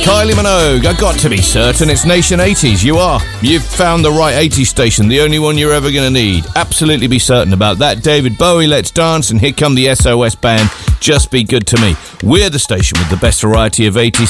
Kylie Minogue, I got to be certain it's Nation 80s. You are. You've found the right 80s station, the only one you're ever going to need. Absolutely be certain about that. David Bowie, Let's Dance, and here come the SOS Band, Just Be Good to Me. We're the station with the best variety of 80s